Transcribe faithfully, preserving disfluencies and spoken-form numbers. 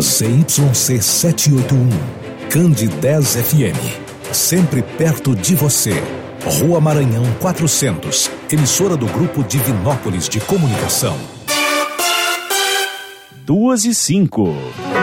C Y C setecentos e oitenta e um, Cande dez F M. Sempre perto de você. Rua Maranhão quatrocentos. Emissora do Grupo Divinópolis de Comunicação. Duas e cinco.